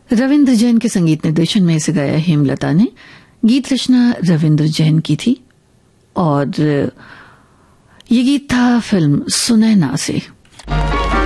रविंद्र जैन के संगीत निर्देशन में इसे गाया हेमलता ने। गीत रचना रविंद्र जैन की थी और ये गीत था फिल्म सुनैना से।